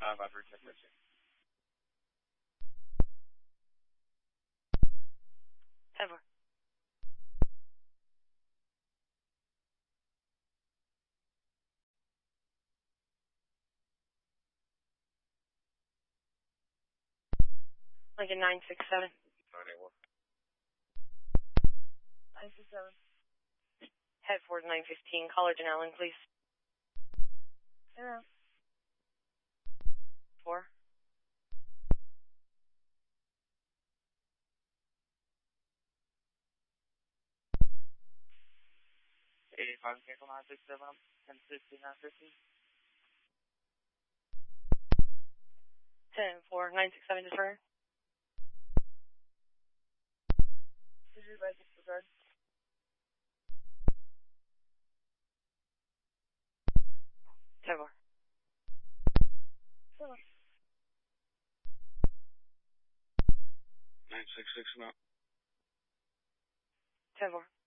Viper, check this. 10-4. Lincoln 967. 981. 967. Head forward 915. College and Allen, please. 0. 4. 85 Cancel 967, 1060, 950. 10-4. 967 disregard. Disregard. 10-4. 966 now. 10-4.